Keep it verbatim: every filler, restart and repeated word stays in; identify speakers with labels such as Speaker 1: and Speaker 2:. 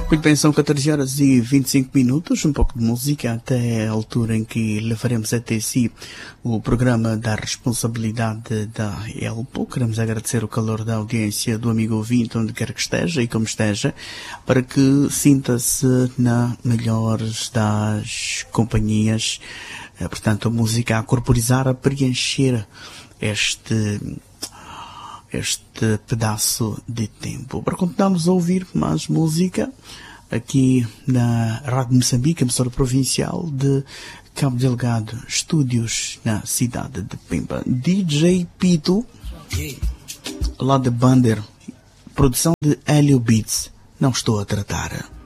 Speaker 1: Muito bem, são catorze horas e vinte e cinco minutos, um pouco de música até a altura em que levaremos até si o programa da responsabilidade da Elpo. Queremos agradecer o calor da audiência do amigo ouvinte, onde quer que esteja e como esteja, para que sinta-se na melhor das companhias. Portanto, a música a corporizar, a preencher este... este pedaço de tempo. Para continuarmos a ouvir mais música aqui na Rádio Moçambique, emissora provincial de Cabo Delgado, estúdios na cidade de Pemba. D J Pito, lá de Bander, produção de Hélio Beats. Não estou a tratar.